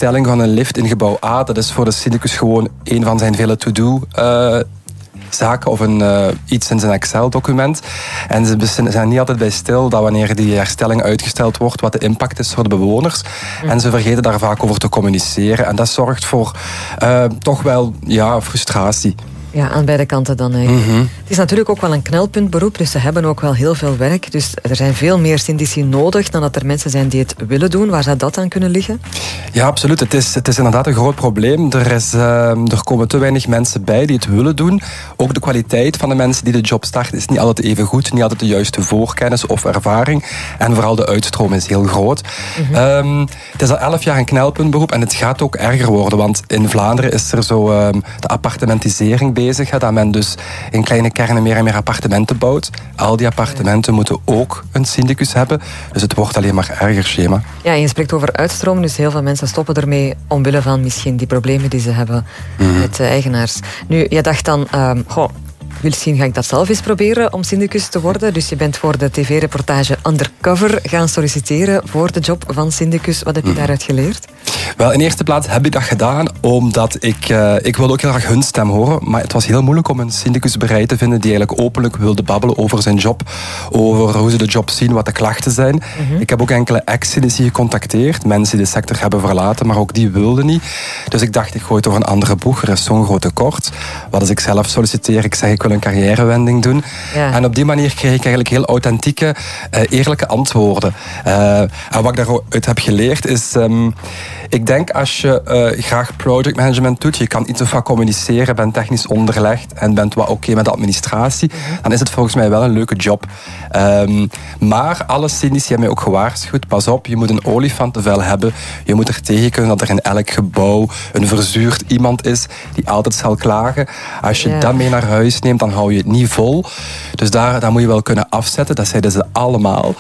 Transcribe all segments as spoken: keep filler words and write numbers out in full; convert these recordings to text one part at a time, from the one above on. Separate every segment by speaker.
Speaker 1: herstelling van een lift in gebouw A, dat is voor de syndicus gewoon een van zijn vele to-do uh, zaken of een, uh, iets in zijn Excel-document. En ze zijn niet altijd bij stil dat wanneer die herstelling uitgesteld wordt, wat de impact is voor de bewoners. Mm. En ze vergeten daar vaak over te communiceren. En dat zorgt voor uh, toch wel ja, frustratie.
Speaker 2: Ja, aan beide kanten dan eigenlijk. Mm-hmm. Het is natuurlijk ook wel een knelpuntberoep, dus ze hebben ook wel heel veel werk. Dus er zijn veel meer syndici nodig dan dat er mensen zijn die het willen doen. Waar zou dat aan kunnen liggen?
Speaker 1: Ja, absoluut. Het is, het is inderdaad een groot probleem. Er, is, uh, er komen te weinig mensen bij die het willen doen. Ook de kwaliteit van de mensen die de job starten is niet altijd even goed. Niet altijd de juiste voorkennis of ervaring. En vooral de uitstroom is heel groot. Mm-hmm. Um, het is al elf jaar een knelpuntberoep en het gaat ook erger worden. Want in Vlaanderen is er zo um, de appartementisering bezig, hè, dat men dus in kleine kernen meer en meer appartementen bouwt. Al die appartementen moeten ook een syndicus hebben. Dus het wordt alleen maar erger, schema.
Speaker 2: Ja, en je spreekt over uitstroom, dus heel veel mensen stoppen ermee omwille van misschien die problemen die ze hebben mm-hmm. met de eigenaars. Nu, je dacht dan, um, goh, misschien ga ik dat zelf eens proberen om syndicus te worden. Dus je bent voor de tv-reportage Undercover gaan solliciteren voor de job van syndicus. Wat heb je mm. daaruit geleerd?
Speaker 1: Wel, in eerste plaats heb ik dat gedaan omdat ik... Uh, ik wilde ook heel graag hun stem horen. Maar het was heel moeilijk om een syndicus bereid te vinden die eigenlijk openlijk wilde babbelen over zijn job. Over hoe ze de job zien, wat de klachten zijn. Mm-hmm. Ik heb ook enkele ex-syndici gecontacteerd. Mensen die de sector hebben verlaten, maar ook die wilden niet. Dus ik dacht, ik gooi het over een andere boeg. Er is zo'n groot tekort. Wat als ik zelf solliciteer, ik zeg ik wil een carrièrewending doen. Ja. En op die manier kreeg ik eigenlijk heel authentieke, uh, eerlijke antwoorden. Uh, en wat ik daaruit heb geleerd is... Um, ik denk als je uh, graag project management doet, je kan iets of wat communiceren, bent technisch onderlegd en bent wat oké okay met de administratie, mm-hmm. dan is het volgens mij wel een leuke job. Um, maar alle syndici hebben mij ook gewaarschuwd, pas op, je moet een olifantenvel hebben. Je moet er tegen kunnen dat er in elk gebouw een verzuurd iemand is die altijd zal klagen. Als je yeah. dat mee naar huis neemt, dan hou je het niet vol. Dus daar, daar moet je wel kunnen afzetten. Dat zeiden ze allemaal.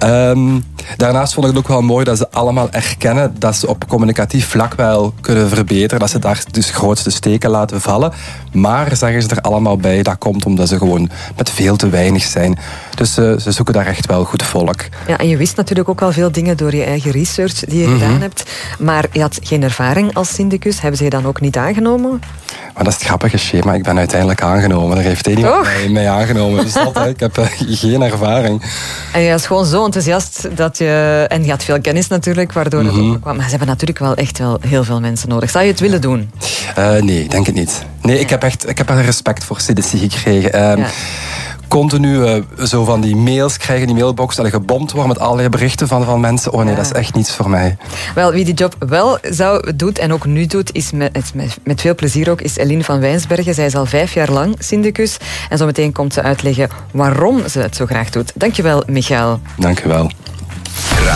Speaker 1: Um, daarnaast vond ik het ook wel mooi dat ze allemaal erkennen dat ze op communicatief vlak wel kunnen verbeteren. Dat ze daar dus grootste steken laten vallen. Maar zeggen ze er allemaal bij, dat komt omdat ze gewoon met veel te weinig zijn. Dus uh, ze zoeken daar echt wel goed volk.
Speaker 2: Ja, en je wist natuurlijk ook al veel dingen door je eigen research die je mm-hmm. gedaan hebt. Maar je had geen ervaring als syndicus. Hebben ze je dan ook niet aangenomen?
Speaker 1: Maar dat is het grappige schema. Ik ben uiteindelijk aangenomen. Er heeft één iemand mij, mij aangenomen. Dus dat, ik heb uh, geen ervaring.
Speaker 2: En je was gewoon zo enthousiast dat je... En je had veel kennis natuurlijk, waardoor mm-hmm. het opkwam. Maar ze hebben natuurlijk wel echt wel heel veel mensen nodig. Zou je het willen doen?
Speaker 1: Uh, nee, ik denk het niet. Nee, ja. ik heb echt ik heb er respect voor syndici gekregen. Um, ja. Continu uh, zo van die mails krijgen, die mailbox, dat je gebomd wordt met allerlei berichten van, van mensen. Oh nee, ja. dat is echt niets voor mij.
Speaker 2: Wel, wie die job wel zou doet en ook nu doet, is met, met, met veel plezier ook, is Eline van Wijnsbergen. Zij is al vijf jaar lang syndicus. En zometeen komt ze uitleggen waarom ze het zo graag doet. Dankjewel, Michael.
Speaker 1: Dankjewel.